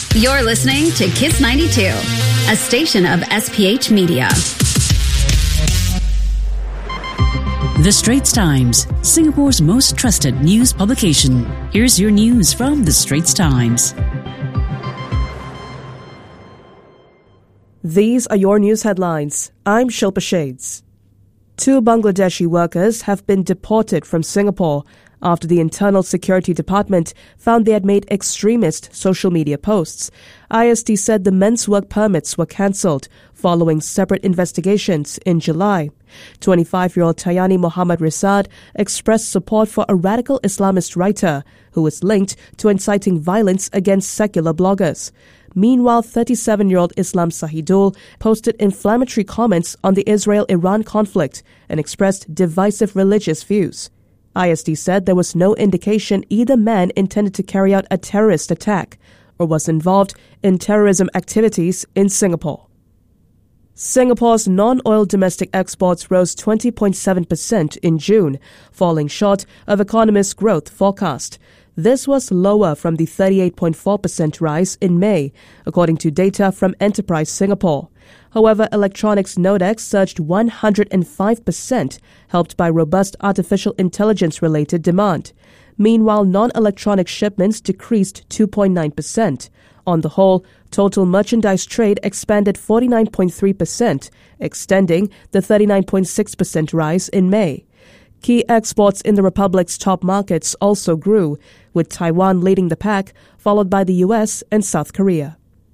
You're listening to Kiss 92, a station of SPH Media. The Straits Times, Singapore's most trusted news publication. Here's your news from The Straits Times. These are your news headlines. I'm Shilpa Shades. 2 Bangladeshi workers have been deported from Singapore after the Internal Security Department found they had made extremist social media posts. ISD said the men's work permits were cancelled following separate investigations in July. 25-year-old Tayani Muhammad Risad expressed support for a radical Islamist writer who was linked to inciting violence against secular bloggers. Meanwhile, 37-year-old Islam Sahidul posted inflammatory comments on the Israel-Iran conflict and expressed divisive religious views. ISD said there was no indication either man intended to carry out a terrorist attack or was involved in terrorism activities in Singapore. Singapore's non-oil domestic exports rose 20.7% in June, falling short of economists' growth forecast. This was lower from the 38.4% rise in May, according to data from Enterprise Singapore. However, electronics Nodex surged 105%, helped by robust artificial intelligence-related demand. Meanwhile, non-electronic shipments decreased 2.9%. On the whole, total merchandise trade expanded 49.3%, extending the 39.6% rise in May. Key exports in the Republic's top markets also grew, with Taiwan leading the pack, followed by the US and South Korea.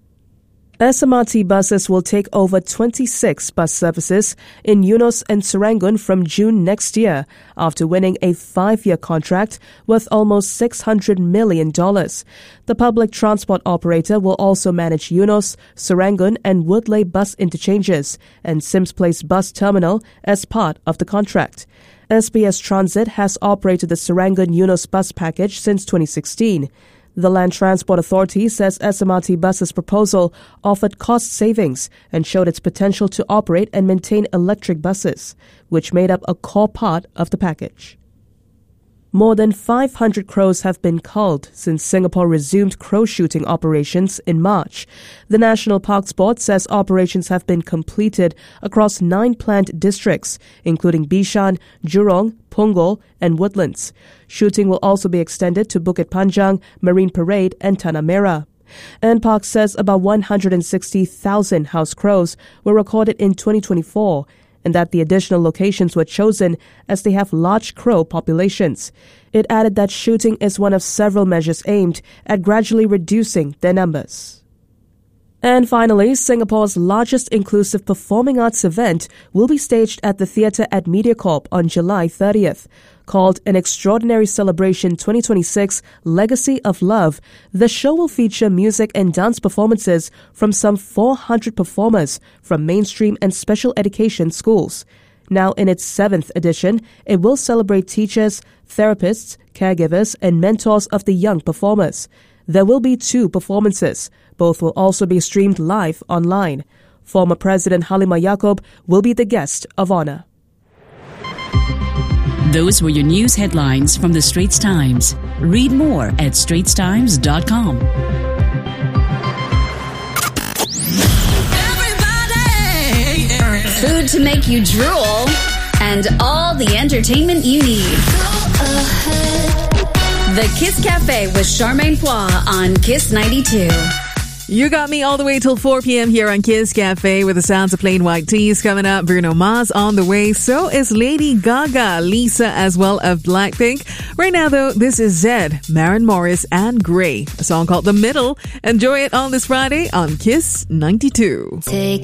SMRT buses will take over 26 bus services in Eunos and Serangoon from June next year after winning a 5-year contract worth almost $600 million. The public transport operator will also manage Eunos, Serangoon and Woodleigh bus interchanges and Sims Place bus terminal as part of the contract. SBS Transit has operated the Serangoon-Eunos bus package since 2016. The Land Transport Authority says SMRT buses' proposal offered cost savings and showed its potential to operate and maintain electric buses, which made up a core part of the package. More than 500 crows have been culled since Singapore resumed crow shooting operations in March. The National Parks Board says operations have been completed across 9 planned districts, including Bishan, Jurong, Punggol, and Woodlands. Shooting will also be extended to Bukit Panjang, Marine Parade, and Tanah Merah. NParks says about 160,000 house crows were recorded in 2024, and that the additional locations were chosen as they have large crow populations. It added that shooting is one of several measures aimed at gradually reducing their numbers. And finally, Singapore's largest inclusive performing arts event will be staged at the theatre at MediaCorp on July 30th. Called An Extraordinary Celebration 2026 Legacy of Love, the show will feature music and dance performances from some 400 performers from mainstream and special education schools. Now in its 7th edition, it will celebrate teachers, therapists, caregivers, and mentors of the young performers. There will be 2 performances. Both will also be streamed live online. Former President Halimah Yacob will be the guest of honor. Those were your news headlines from The Straits Times. Read more at straitstimes.com. Food to make you drool, and all the entertainment you need. The Kiss Cafe with Charmaine Poix on Kiss 92. You got me all the way till 4 p.m. here on Kiss Cafe with the sounds of Plain White Tees coming up. Bruno Mars on the way. So is Lady Gaga, Lisa as well of Blackpink. Right now though, this is Zed, Maren Morris and Grey. A song called The Middle. Enjoy it on this Friday on Kiss 92. Take